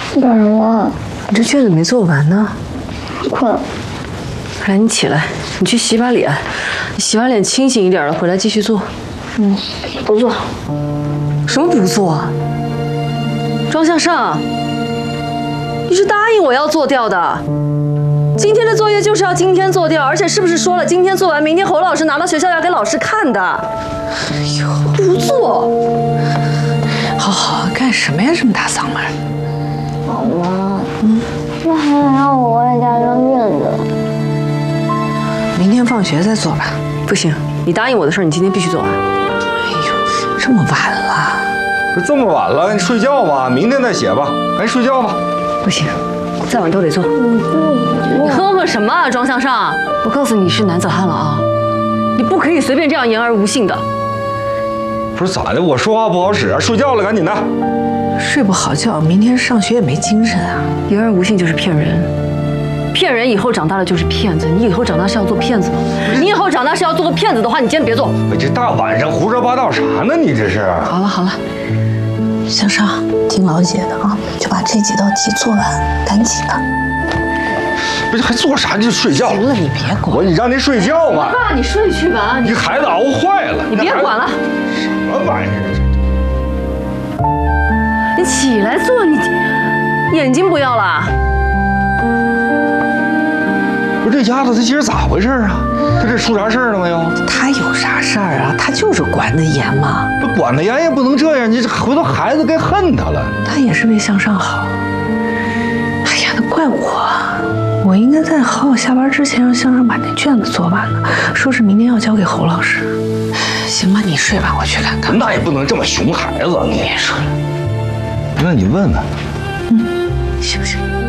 干什么？ 你这卷子没做完呢。 困。 来，你起来，你去洗把脸，你洗完脸清醒一点了，回来继续做。 不做。 什么不做？庄向上，你是答应我要做掉的。今天的作业就是要今天做掉，而且是不是说了今天做完，明天侯老师拿到学校要给老师看的？哎呦，不做！ 好好干什么呀？这么大嗓门！ 好吗？那还想让我外加张卷子？ 明天放学再做吧。 不行，你答应我的事儿，你今天必须做完。 哎呦，这么晚了！ 不是这么晚了，你睡觉吧，明天再写吧，赶紧睡觉吧。 不行，再晚都得做。你哼哼什么啊，庄向上！我告诉你是男子汉了啊，你不可以随便这样言而无信的。 不是咋的？我说话不好使啊！睡觉了，赶紧的。 睡不好觉，明天上学也没精神啊！ 言而无信就是骗人，骗人以后长大了就是骗子。你以后长大是要做骗子吗？你以后长大是要做个骗子的话，你今天别做。 你这大晚上胡说八道啥呢？你这是？ 好了好了，向上，听老姐的啊，就把这几道题做完，赶紧的。 不是还做啥？就睡觉。 行了，你别管。 你让你睡觉吧。 爸，你睡去吧。 你孩子熬坏了。 你别管了。 什么玩意儿？ 你起来做，你眼睛不要了？ 不是这丫头，她今儿咋回事啊？她这出啥事儿了没有？ 她有啥事儿啊？她就是管得严嘛。 不管得严也不能这样，你这回头孩子该恨她了。 她也是为向上好。哎呀，那怪我应该在好好下班之前让向上把那卷子做完了，说是明天要交给侯老师。行吧，你睡吧，我去看看。 那也不能这么熊孩子， 你别说了。 那你问问。 行。